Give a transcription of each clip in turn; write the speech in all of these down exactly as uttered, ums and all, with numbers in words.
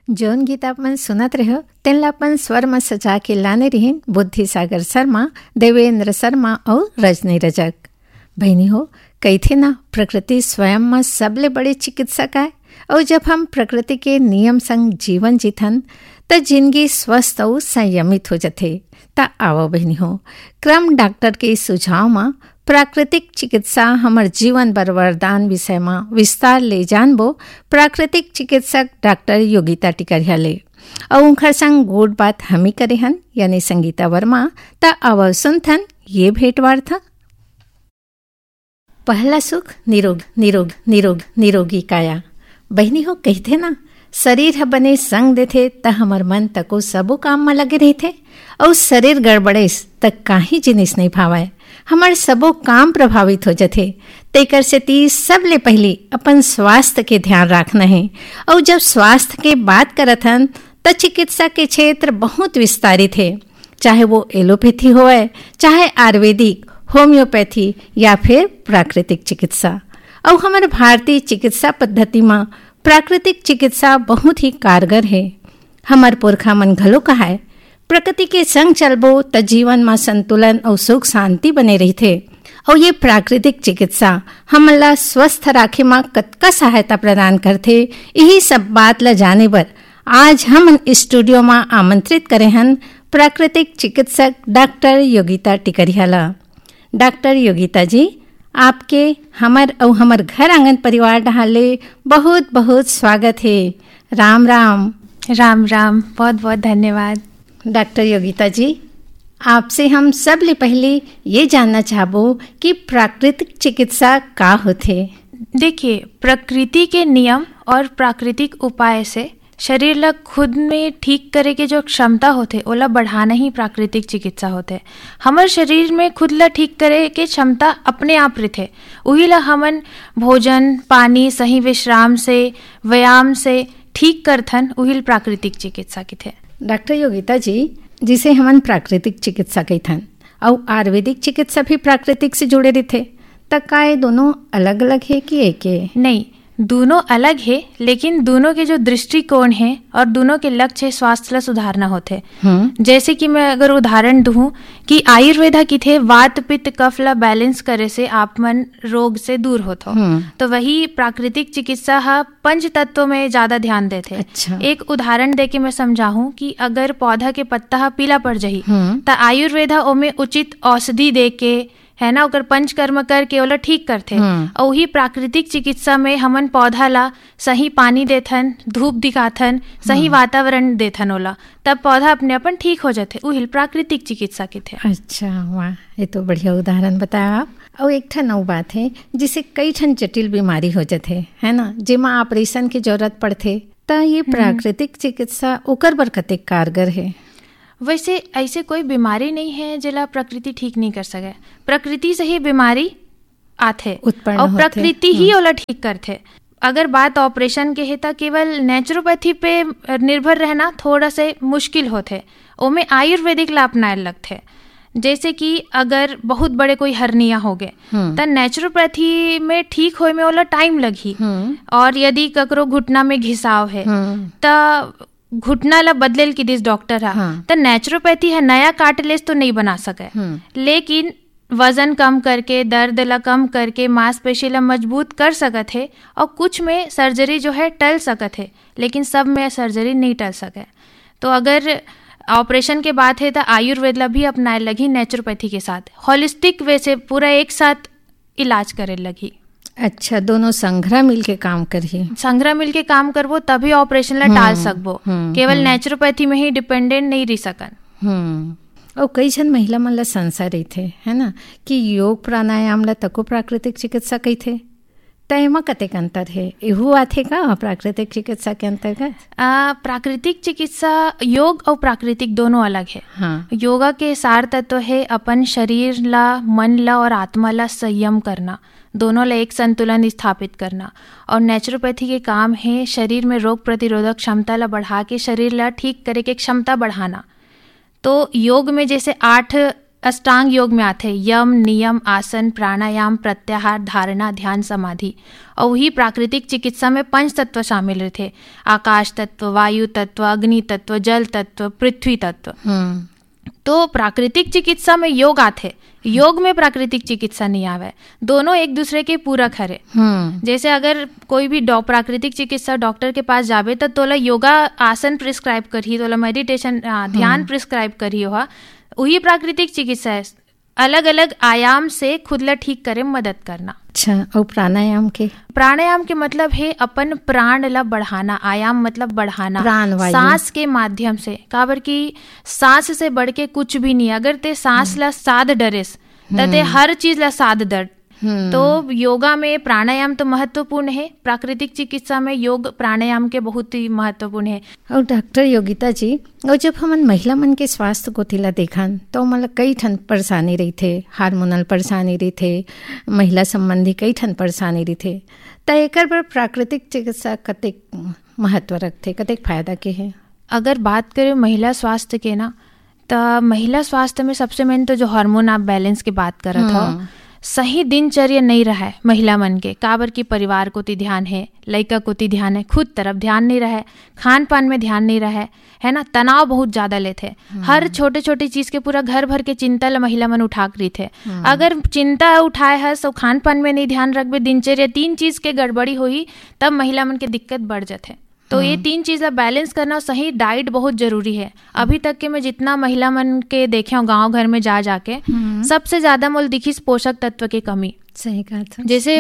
जौन गीत अपन सुनत रहो तेनला अपन स्वर में सजा के लाने रहीन बुद्धि सागर शर्मा, देवेंद्र शर्मा और रजनी रजक। बहनी हो, कही थे ना, प्रकृति स्वयं में सबले बड़े चिकित्सक है और जब हम प्रकृति के नियम संग जीवन जीथन त जिंदगी स्वस्थ और संयमित हो जाते। त आओ बहनी हो, क्रम डॉक्टर के सुझाव में प्राकृतिक चिकित्सा हमर जीवन बर वरदान विषय में विस्तार ले जानबो प्राकृतिक चिकित्सक डॉक्टर योगिता टिकरिया ले और उनकर संग गोड बात हमी करे हन यानी संगीता वर्मा। त अब सुनथन ये भेंटवार था। पहला सुख निरोग निरोग निरोग निरोगी काया। बहनी हो, कहते ना, शरीर ह बने संग देथे त हमर मन तको सबो काम में लगे रहथे और शरीर गड़बड़ेस तक काही जिनिस नहीं भावाय, हमार सबो काम प्रभावित हो जाते। तेकर से ती सबले पहली अपन स्वास्थ्य के ध्यान रखना है और जब स्वास्थ्य के बात करत हन त चिकित्सा के क्षेत्र बहुत विस्तारित है, चाहे वो एलोपैथी होए, चाहे आयुर्वेदिक, होम्योपैथी या फिर प्राकृतिक चिकित्सा। और हमारे भारतीय चिकित्सा पद्धति में प्राकृतिक चिकित्सा बहुत ही कारगर है। हमार पुरखा मन घलो कहा है, प्रकृति के संग चलबो त जीवन में संतुलन और सुख शांति बने रहते। और ये प्राकृतिक चिकित्सा हमला स्वस्थ राखे में कतका सहायता प्रदान करते। यही सब बात ला जाने बर आज हम स्टूडियो में आमंत्रित करे हन प्राकृतिक चिकित्सक डॉक्टर योगिता टिकरिया ला। डॉक्टर योगिता जी, आपके हमर और हमर घर आंगन परिवार डहाले बहुत बहुत स्वागत है। राम राम। राम राम, बहुत बहुत धन्यवाद। डॉक्टर योगिता जी, आपसे हम सबले पहले ये जानना चाहबो कि प्राकृतिक चिकित्सा का होथे। देखिए, प्रकृति के नियम और प्राकृतिक उपाय से शरीर ला खुद में ठीक करे के जो क्षमता होते ओला बढ़ाना ही प्राकृतिक चिकित्सा होते। हमार शरीर में खुद ला ठीक करे के क्षमता अपने आप रहते, वही ला हमन भोजन, पानी, सही विश्राम से, व्यायाम से ठीक करथन, वही प्राकृतिक चिकित्सा के थे। डॉक्टर योगिता जी, जिसे हमन प्राकृतिक चिकित्सा कहथन और आयुर्वेदिक चिकित्सा भी प्राकृतिक से जुड़े रहते, त का ये दोनों अलग अलग है कि एक है? नहीं, दोनों अलग है, लेकिन दोनों के जो दृष्टिकोण है और दोनों के लक्ष्य स्वास्थ्य ला सुधारना होते। जैसे कि मैं अगर उदाहरण दूं कि आयुर्वेदा की थे वात पित्त कफ ला बैलेंस करे से आप मन रोग से दूर होतो, तो वही प्राकृतिक चिकित्सा हा पंच तत्वों में ज्यादा ध्यान देते। अच्छा। एक उदाहरण दे के मैं समझाऊं कि अगर पौधा के पत्ता हा पीला पड़ जाही त आयुर्वेदा ओमे उचित औषधि दे के है ना ओकर पंचकर्म करके ओला ठीक करथे। और वही प्राकृतिक चिकित्सा में हमन पौधा ला सही पानी देथन, धूप दिखाथन, सही वातावरण देथन ओला, तब पौधा अपने अपन ठीक हो जाते। वही प्राकृतिक चिकित्सा के थे। अच्छा, वाह, ये तो बढ़िया उदाहरण बताया आप। और एक ठन नौ बात है जिसे कई ठन जटिल बीमारी हो जाते है ना, जेमा ऑपरेशन की जरूरत पड़थे, त ये प्राकृतिक चिकित्सा ओकर बर कतेक कारगर है? वैसे ऐसे कोई बीमारी नहीं है जिला प्रकृति ठीक नहीं कर सके। प्रकृति से ही बीमारी आथे और प्रकृति ही ओला ठीक करथे। अगर बात ऑपरेशन के है तो केवल नेचुरोपैथी पे निर्भर रहना थोड़ा से मुश्किल होते, ओमे आयुर्वेदिक ला अपनाए लगथे। जैसे कि अगर बहुत बड़े कोई हर्निया हो गए तो नेचुरोपैथी में ठीक होए में ओला टाइम लगी, और यदि ककरो घुटना में घिसाव है तो घुटना ला बदलेल की दिस डॉक्टर हा, हाँ। तो नेचुरोपैथी है नया कार्टिलेज तो नहीं बना सके, लेकिन वजन कम करके, दर्द ला कम करके, मांसपेशी ला मजबूत कर सकत है। और कुछ में सर्जरी जो है टल सकत है, लेकिन सब में सर्जरी नहीं टल सके। तो अगर ऑपरेशन के बात है तो आयुर्वेद ला भी अपनाए लगी नेचुरोपैथी के साथ, होलिस्टिक वे से पूरा एक साथ इलाज करे लगी। अच्छा, दोनों संग्रह मिलके काम करिए। संग्रह मिलके काम करबो तभी ऑपरेशन ला टाल सकबो, केवल नेचुरोपैथी में ही डिपेंडेंट नहीं रह सकन। हम्म और कई जन महिला मन ला संशय रहिथे है ना कि योग प्राणायाम ला तको प्राकृतिक चिकित्सा कहिथे, त एमा कतेक अंतर है? एहू आथे का प्राकृतिक चिकित्सा के अंतर्गत? प्राकृतिक चिकित्सा योग और प्राकृतिक दोनों अलग है। हाँ। योगा के सार तत्व है अपन शरीर ला, मन ला और आत्मा ला संयम करना, दोनों ला एक संतुलन स्थापित करना। और नेचुरोपैथी के काम है शरीर में रोग प्रतिरोधक क्षमता ला बढ़ा के शरीर ला ठीक करे के क्षमता बढ़ाना। तो योग में जैसे आठ अष्टांग योग में आते यम, नियम, आसन, प्राणायाम, प्रत्याहार, धारणा, ध्यान, समाधि। और वही प्राकृतिक चिकित्सा में पंच तत्व शामिल रहते, आकाश तत्व, वायु तत्व, अग्नि तत्व, जल तत्व, पृथ्वी तत्व। तो प्राकृतिक चिकित्सा में योग आते, योग में प्राकृतिक चिकित्सा नहीं आवे, दोनों एक दूसरे के पूरक हरे। जैसे अगर कोई भी प्राकृतिक चिकित्सा डॉक्टर के पास जावे तो तोला योगा आसन प्रिस्क्राइब करी, तोला मेडिटेशन ध्यान प्रिस्क्राइब करी हो, वही प्राकृतिक चिकित्सा है। अलग अलग आयाम से खुद ला ठीक करे मदद करना। अच्छा, और प्राणायाम के प्राणायाम के मतलब है अपन प्राण ला बढ़ाना, आयाम मतलब बढ़ाना, सांस के माध्यम से। काबर की सांस से बढ़ के कुछ भी नहीं। अगर ते सांस ला साध डरेस ते हर चीज ला साध डर। तो योगा में प्राणायाम तो महत्वपूर्ण है, प्राकृतिक चिकित्सा में योग प्राणायाम के बहुत ही महत्वपूर्ण है। और डॉक्टर योगिता जी, और जब हमन महिला मन के स्वास्थ्य को थिला देखन तो मतलब कई ठन परेशानी रही थे, हार्मोनल परेशानी रही थे, महिला संबंधी कई ठन परेशानी रही थे, तो एकर पर प्राकृतिक चिकित्सा कतेक महत्व रखते, कतेक फायदा के है? अगर बात करें महिला स्वास्थ्य के ना, तो महिला स्वास्थ्य में सबसे मेन तो जो हार्मोन आप बैलेंस की बात कर रहे हो, सही दिनचर्या नहीं रहा है महिला मन के। काबर की परिवार को ती ध्यान है, लड़का को ती ध्यान है, खुद तरफ ध्यान नहीं रहा है, खान पान में ध्यान नहीं रहा है, है ना। तनाव बहुत ज्यादा लेते, हर छोटे छोटे चीज के पूरा घर भर के चिंता ला महिला मन उठा रही थे। अगर चिंता उठाए है तो खान पान में नहीं ध्यान रखबे, दिनचर्या तीन चीज के गड़बड़ी हुई, तब महिला मन के दिक्कत बढ़ जाते। तो ये तीन चीज़ बैलेंस करना, सही डाइट बहुत जरूरी है। अभी तक के मैं जितना महिला मन के देखे हूँ गांव घर में जा जाके, सबसे ज्यादा मोल दिखी पोषक तत्व की कमी। सही कहा था। जैसे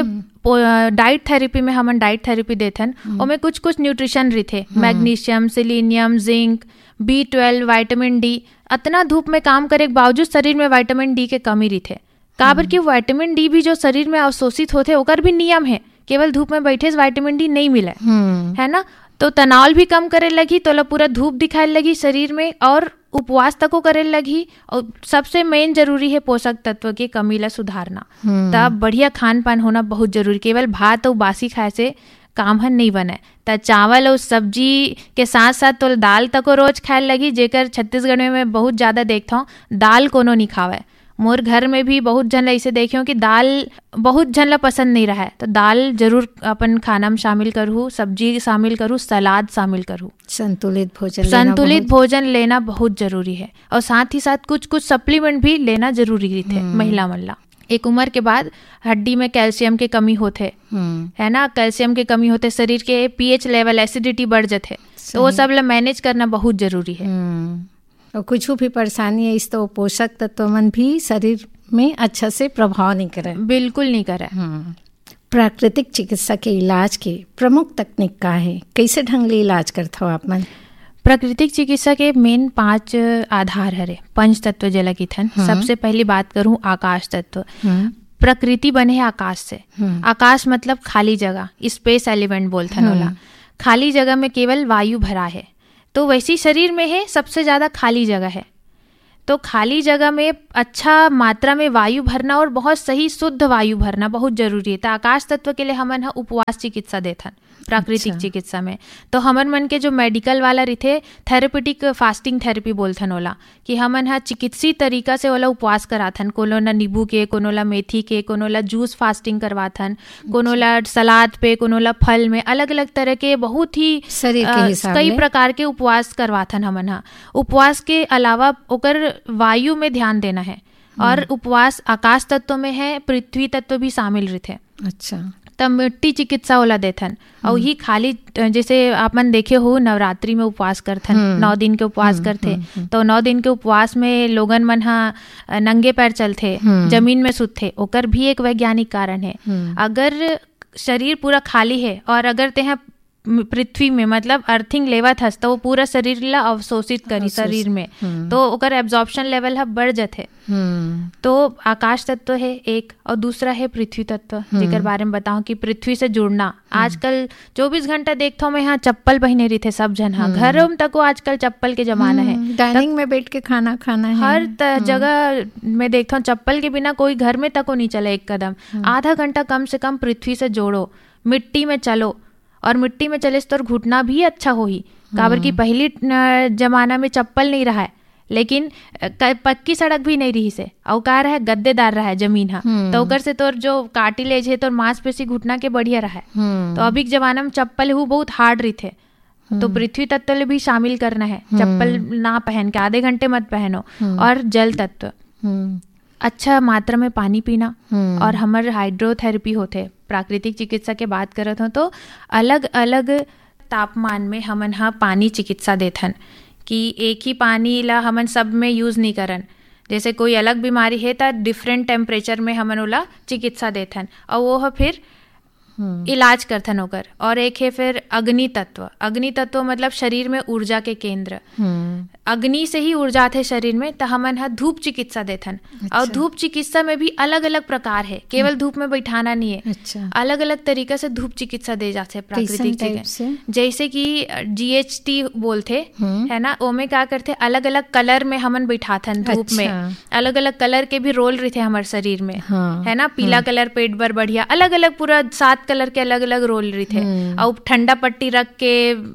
डाइट थेरेपी में हमन डाइट थेरेपी देथन, उसमें कुछ कुछ न्यूट्रिशन रही थे, magnesium, selenium, zinc, B twelve, vitamin D. इतना धूप में काम करे के बावजूद शरीर में विटामिन डी के कमी रही थे। काबर की विटामिन डी भी जो शरीर में अवशोषित होते, ओकर भी नियम है, केवल धूप में बैठे से विटामिन डी नहीं मिले, है ना। तो तनाव भी कम करे लगी, तो पूरा धूप दिखाने लगी शरीर में, और उपवास तक करे लगी। और सबसे मेन जरूरी है पोषक तत्व की कमी ला सुधारना। तब बढ़िया खान पान होना बहुत जरूरी। केवल भात और बासी खाए से काम हन नहीं बने, तो चावल और सब्जी के साथ साथ तो दाल तक रोज खाए लगी। जेकर छत्तीसगढ़ में मैं बहुत ज्यादा देखता हूँ, दाल कोनो नहीं खावे। मोर घर में भी बहुत जन ऐसे देखे हो कि दाल बहुत जन ला पसंद नहीं रहा है, तो दाल जरूर अपन खाना में शामिल करूँ, सब्जी शामिल करूँ, सलाद शामिल करूँ। संतुलित भोजन संतुलित भोजन लेना बहुत जरूरी है। और साथ ही साथ कुछ कुछ सप्लीमेंट भी लेना जरूरी थे महिला मन ला। एक उम्र के बाद हड्डी में कैल्शियम के कमी होते, है ना, कैल्शियम के कमी होते, शरीर के पीएच लेवल, एसिडिटी बढ़ जाते, तो वो सब ला मैनेज करना बहुत जरूरी है। और कुछ भी परेशानी है इस तो पोषक तत्व मन भी शरीर में अच्छा से प्रभाव नहीं करे, बिल्कुल नहीं करे। प्राकृतिक चिकित्सा के इलाज के प्रमुख तकनीक का है, कैसे ढंग ले इलाज करते हो आप मन? प्राकृतिक चिकित्सा के मेन पांच आधार हरे, पंच तत्व जला की थन। सबसे पहली बात करूं आकाश तत्व। प्रकृति बने है आकाश से। आकाश मतलब खाली जगह, स्पेस एलिमेंट बोलते हैं। खाली जगह में केवल वायु भरा है, तो वैसी शरीर में है सबसे ज्यादा खाली जगह है। तो खाली जगह में अच्छा मात्रा में वायु भरना और बहुत सही शुद्ध वायु भरना बहुत जरूरी है। तो आकाश तत्व के लिए हमन हा उपवास चिकित्सा देथन प्राकृतिक अच्छा। चिकित्सा में तो हमन मन के जो मेडिकल वाला रहे थेरेपेटिक फास्टिंग थेरेपी बोलथन ओला, कि हमन हा चिकित्सीय तरीका से ओला उपवास कराथन। कोनो ला नींबू के, कोनो ला मेथी के, कोनो ला जूस फास्टिंग करवाथन, कोनो ला सलाद पे, कोनो ला फल में, अलग अलग तरह के बहुत ही शरीर के हिसाब कई प्रकार के उपवास करवाथन हमन हा। उपवास के अलावा ओकर वायु में ध्यान देना है। और उपवास आकाश तत्व में है, पृथ्वी तत्व भी शामिल रहते। अच्छा, तब मिट्टी चिकित्सा वाला देथन। और ही खाली जैसे आपन देखे हो नवरात्रि में उपवास करथन, नौ दिन के उपवास करथे, तो नौ दिन के उपवास में लोगन मन हा नंगे पैर चलथे, जमीन में सुतथे। ओकर भी एक वैज्ञानिक कारण है। अगर शरीर पूरा खाली है और अगर ते पृथ्वी में मतलब अर्थिंग लेवत हस, तो वो पूरा शरीर ला अवशोषित करी शरीर में, तो ओकर एब्जॉर्प्शन लेवल है बढ़ जाते। तो आकाश तत्व है एक, और दूसरा है पृथ्वी तत्व, जेकर बारे में बताऊं कि पृथ्वी से जुड़ना। आजकल चौबीस घंटा देखता हूँ मैं, यहाँ चप्पल पहने रही थे सब जन, हाँ घरों में तक आजकल चप्पल के जमाना है, डाइनिंग में बैठ के खाना खाना है, हर जगह में देखता हूँ चप्पल के बिना कोई घर में तक नहीं चले एक कदम। आधा घंटा कम से कम पृथ्वी से जोड़ो, मिट्टी में चलो, और मिट्टी में चले तो घुटना भी अच्छा हो ही। काबर की पहली जमाना में चप्पल नहीं रहा है, लेकिन पक्की सड़क भी नहीं रही से, और का रहा है गद्देदार रहा है जमीन, हाँ तो ओकर से तोर जो कार्टिलेज है तोर मांसपेशी घुटना के बढ़िया रहा है। तो अभी के जमाना में चप्पल हु बहुत हार्ड रही थे, तो पृथ्वी तत्व भी शामिल करना है, चप्पल ना पहन के आधे घंटे मत पहनो। और जल तत्व, अच्छा मात्रा में पानी पीना, और हमारे हाइड्रोथेरेपी होते, प्राकृतिक चिकित्सा के बात करत हो तो अलग अलग तापमान में हमन हा पानी चिकित्सा देथन, कि एक ही पानी ला हमन सब में यूज नहीं करन। जैसे कोई अलग बीमारी है तो डिफरेंट टेम्परेचर में हमन ओला चिकित्सा देथन, और वो फिर इलाज करथन ओकर। और एक है फिर अग्नि तत्व। अग्नि तत्व मतलब शरीर में ऊर्जा के केंद्र, अग्नि से ही ऊर्जा आथे शरीर में, तो हमन हा धूप चिकित्सा देथन। अच्छा। और धूप चिकित्सा में भी अलग अलग प्रकार है, केवल धूप में बैठाना नहीं है। अच्छा। अलग अलग तरीका से धूप चिकित्सा दे जाते प्राकृतिक चिकित्सा, जैसे कि जीएचटी बोलते है ना, ओमे क्या करते अलग अलग कलर में हमन बैठाथन धूप में। अलग अलग कलर के भी रोल रहते हमारे शरीर में, है ना, पीला कलर पेट बर बढ़िया, अलग अलग पूरा सात कलर के अलग अलग रोल रही थे। और ठंडा पट्टी रख के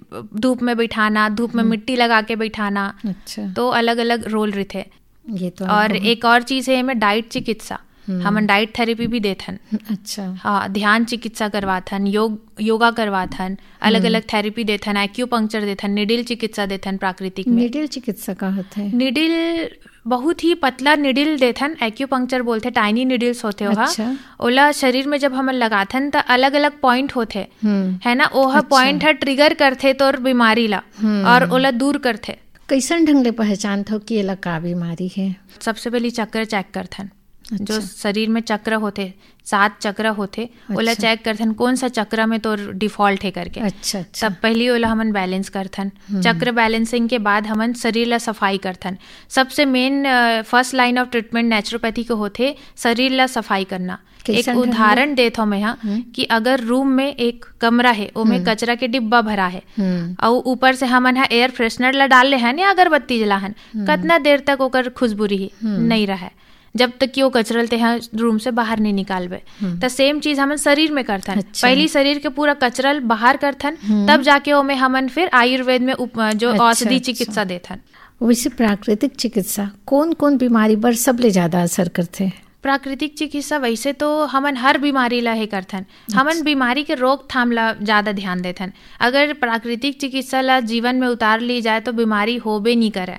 धूप में बैठाना, धूप में मिट्टी लगा के बैठाना। अच्छा। तो अलग अलग रोल रही थे ये तो। और एक और चीज है में डाइट चिकित्सा, हमन डाइट थेरेपी भी देथन। अच्छा। हाँ, ध्यान चिकित्सा करवाथन, योग योगा करवाथन, अलग अलग थेरेपी देथन, एक्यूपंक्चर देथन, निडिल चिकित्सा देथन। प्राकृतिक में निडिल चिकित्सा का होता है? निडिल बहुत ही पतला निडिल देथन, एक्यूपंक्चर बोलते, टाइनी निडिल्स होते हो। अच्छा। ओला शरीर में जब हमन लगाथन तो अलग अलग पॉइंट होते है ना, ओहा अच्छा। पॉइंट है ट्रिगर करथे तोर बीमारी ला और ओला दूर करथे। कैसन ढंग ले पहचान थो कि एला का बीमारी है? सबसे पहले चक्र चेक करथन। अच्छा। जो शरीर में चक्र होते, सात चक्र होते, अच्छा। ओला चेक करथन कौन सा चक्र में तो डिफॉल्ट है करके। अच्छा, अच्छा। तब पहली ओला हमन बैलेंस करथन। चक्र बैलेंसिंग के बाद हमन शरीर ला सफाई करथन। सबसे main first line of treatment naturopathy के होते शरीर ला सफाई करना। एक उदाहरण देत हूँ मैं यहाँ, कि अगर रूम में एक कमरा है, ओमे कचरा के डिब्बा भरा है, और ऊपर से हमन हा एयर फ्रेशनर ला डाल ले हन या अगरबत्ती जलाहन, कितना देर तक ओकर खुशबू रही नहीं रहा है, जब तक कि वो कचरल ते यहाँ रूम से बाहर नहीं निकालबे। तो सेम चीज हमन शरीर में करथन। अच्छा। पहली शरीर के पूरा कचरल बाहर करथन, तब जाके ओमे हमन फिर आयुर्वेद में उप, जो अच्छा, औषधि चिकित्सा देथन। वैसे प्राकृतिक चिकित्सा कौन कौन बीमारी पर सबले ज्यादा असर करते? प्राकृतिक चिकित्सा वैसे तो हमन हर बीमारी ला है करथन। हमन बीमारी के रोकथाम ला ज्यादा ध्यान देथन। अगर प्राकृतिक चिकित्सा ला जीवन में उतार ली जाए तो बीमारी होबे नहीं करे।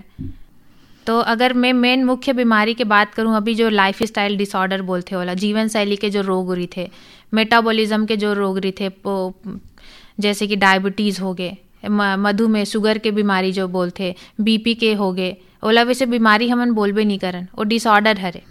तो अगर मैं मेन मुख्य बीमारी के बात करूं, अभी जो लाइफ स्टाइल डिसऑर्डर बोलते होला, जीवन शैली के जो रोग रही थे, मेटाबॉलिज्म के जो रोग रही थे, जैसे कि डायबिटीज हो गए, मधुमेह, शुगर के बीमारी जो बोलते, बीपी के हो गए, ओला वैसे बीमारी हमन बोलबे नहीं करन, वो डिसऑर्डर हरे।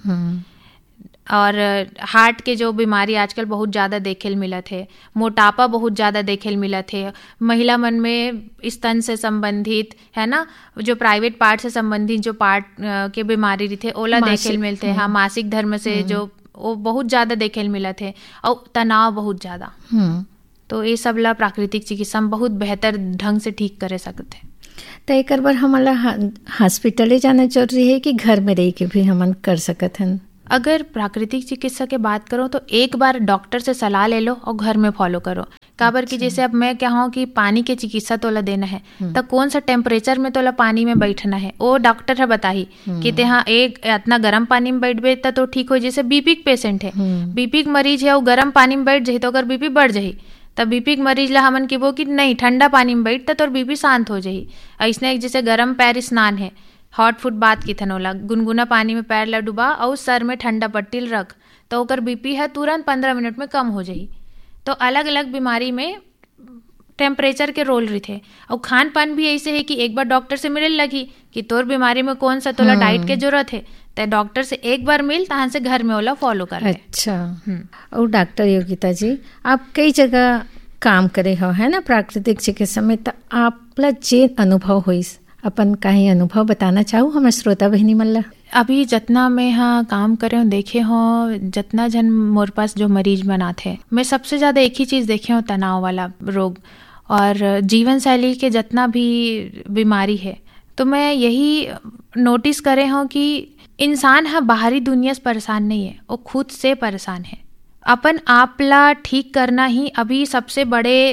और हार्ट के जो बीमारी आजकल बहुत ज़्यादा देखेल मिलत है, मोटापा बहुत ज़्यादा देखेल मिलत है, महिला मन में स्तन से संबंधित है ना, जो प्राइवेट पार्ट से संबंधित जो पार्ट के बीमारी रही थे ओला देखेल मिलते हैं। हाँ, मासिक धर्म से जो वो बहुत ज़्यादा देखेल मिलत है, और तनाव बहुत ज़्यादा। तो ये सब ला प्राकृतिक चिकित्सा में बहुत बेहतर ढंग से ठीक करे सकते हैं। तो एक बार हमारा हॉस्पिटल जाना जरूरी है कि घर में रह के भी हमन कर सकत हन? अगर प्राकृतिक चिकित्सा की बात करो तो एक बार डॉक्टर से सलाह ले लो और घर में फॉलो करो। काबर की जैसे अब मैं क्या हूँ कि पानी के चिकित्सा तोला देना है, तो कौन सा टेम्परेचर में तोला पानी में बैठना है वो डॉक्टर है बताही कि ते हाँ एक इतना गर्म पानी में बैठबे तो ठीक हो। जैसे बीपी पेशेंट है, बीपी मरीज है, वो गर्म पानी में बैठ जाही तो अगर बीपी बढ़ जाही, तब बीपी मरीज ला हमन की वो कि नहीं ठंडा पानी में बैठ तो बीपी शांत हो जाही। ऐसने जैसे गर्म पैर स्नान है, हॉट फुट बात की थनोला, गुनगुना पानी में पैर ला डुबा और सर में ठंडा पट्टी रख, तो ओकर बीपी है तुरंत पंद्रह मिनट में कम हो जाही। तो अलग अलग बीमारी में टेम्परेचर के रोल रही थे। और खान पान भी ऐसे है कि एक बार डॉक्टर से मिले लगी कि तोर बीमारी में कौन सा तोला डाइट के जरूरत है, तो डॉक्टर से एक बार मिल तहां से घर में ओला फॉलो कर। अच्छा। और डॉक्टर योगिता जी, आप कई जगह काम करे हो है ना प्राकृतिक चिकित्सा में, तो आपला जे अनुभव हुई अपन कहीं अनुभव बताना चाहूँ हमारे श्रोता बहनी मल्ला? अभी जितना मैं हाँ काम करे हूँ, देखे हो जितना जन मोर पास जो मरीज बनाते, मैं सबसे ज़्यादा एक ही चीज़ देखे हूँ, तनाव वाला रोग और जीवन शैली के जितना भी बीमारी है। तो मैं यही नोटिस करे हूँ कि इंसान हाँ बाहरी दुनिया से परेशान नहीं है, वो खुद से परेशान है। अपन आपला ठीक करना ही अभी सबसे बड़े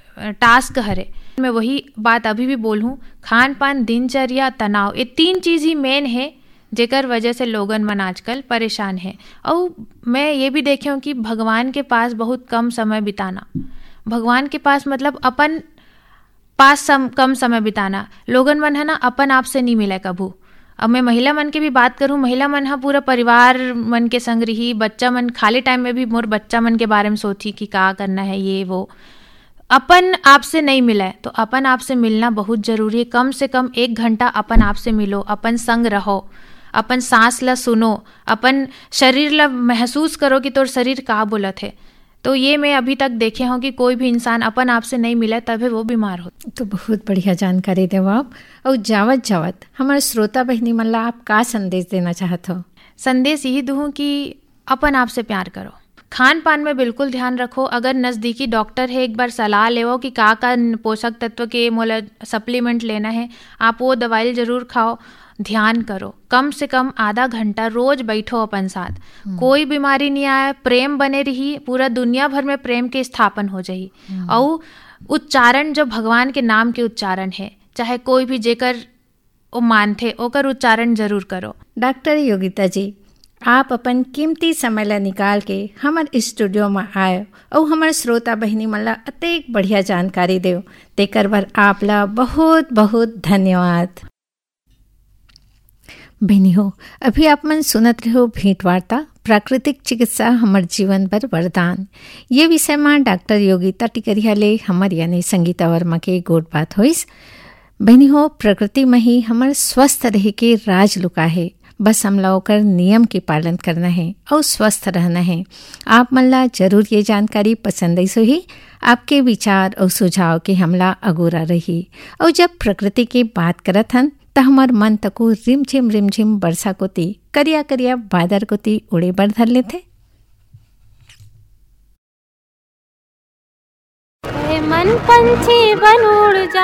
टास्क हरे। मैं वही बात अभी भी बोलूँ, खान पान, दिनचर्या, तनाव, ये तीन चीज़ ही मेन है जेकर वजह से लोगन मन आजकल परेशान है। और मैं ये भी देखे हूँ कि भगवान के पास बहुत कम समय बिताना, भगवान के पास मतलब अपन पास सम, कम समय बिताना। लोगन मन है ना अपन आप से नहीं मिले कभू। अब मैं महिला मन के भी बात करूँ, महिला मन हा पूरा परिवार मन के संग रही, बच्चा मन खाली टाइम में भी मोर बच्चा मन के बारे में सोची कि का करना है ये वो, अपन आप से नहीं मिला है। तो अपन आप से मिलना बहुत जरूरी है। कम से कम एक घंटा अपन आप से मिलो, अपन संग रहो, अपन सांस ला सुनो, अपन शरीर ला महसूस करो कि तोर शरीर का बोलत है। तो ये मैं अभी तक देखे हूँ कि कोई भी इंसान अपन आप से नहीं मिला तभी वो बीमार हो। तो बहुत बढ़िया जानकारी देव आप। और जावत जावत हमारे श्रोता बहनी मन ला आप का संदेश देना चाहत हो? संदेश यही दूँ कि अपन आप से प्यार करो, खान पान में बिल्कुल ध्यान रखो। अगर नज़दीकी डॉक्टर है एक बार सलाह लेवो कि का का पोषक तत्व के मोला सप्लीमेंट लेना है, आप वो दवाई जरूर खाओ। ध्यान करो, कम से कम आधा घंटा रोज बैठो अपन साथ, कोई बीमारी नहीं आए, प्रेम बने रही, पूरा दुनिया भर में प्रेम के स्थापन हो जाही। और उच्चारण जो भगवान के नाम के उच्चारण है, चाहे कोई भी जेकर वो मानते ओकर उच्चारण जरूर करो। डॉक्टर योगिता जी, आप अपन कीमती समय ला निकाल के हमार स्टूडियो में आए और हमारे श्रोता बहनी मन ला अतेक बढ़िया जानकारी देव, तेकर बर आप ला बहुत बहुत धन्यवाद। बहनी हो, अभी आप मन सुनत रहो भेंट वार्ता प्राकृतिक चिकित्सा हमर जीवन पर वरदान। ये विषय में डॉक्टर योगिता टिकरिया ले हमर यानी संगीता वर्मा के गोट बात होइस। बहनी हो, प्रकृति में ही हमर स्वस्थ रहे के राज लुका है, बस हमला ओकर नियम के पालन करना है और स्वस्थ रहना है। आप मन ला जरूर ये जानकारी पसंद आई सो ही आपके विचार और सुझाव के हमला अगोरा रही। और जब प्रकृति की बात करत हन त हमार मन तको रिमझिम रिमझिम बरसा कोती करिया करिया बादर कोती उड़े बर धर लेथे। मन पंछी बन उड़ जा।